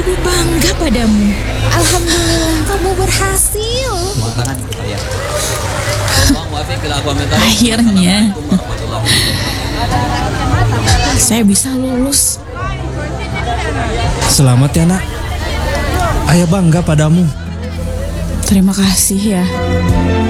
Ibu bangga padamu. Alhamdulillah kamu berhasil. Akhirnya saya bisa lulus. Selamat ya nak. Ayah bangga padamu. Terima kasih ya.